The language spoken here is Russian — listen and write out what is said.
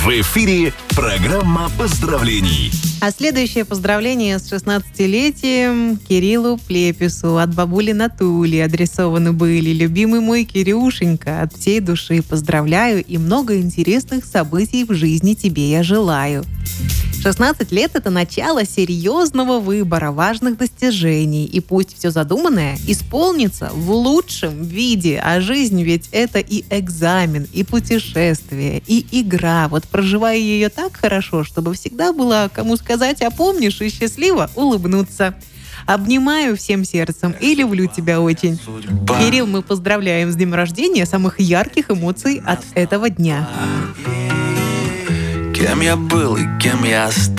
В эфире программа поздравлений. А следующее поздравление с 16-летием Кириллу Плепису от бабули Натули адресованы были. Любимый мой Кирюшенька, от всей души поздравляю и много интересных событий в жизни тебе я желаю. 16 лет – это начало серьезного выбора, важных достижений. И пусть все задуманное исполнится в лучшем виде. А жизнь ведь это и экзамен, и путешествие, и игра. Вот проживай ее так хорошо, чтобы всегда было кому сказать «а помнишь» и счастливо улыбнуться. Обнимаю всем сердцем и люблю тебя очень. Кирилл, мы поздравляем с днем рождения, самых ярких эмоций от этого дня. Кем я был и кем я стал.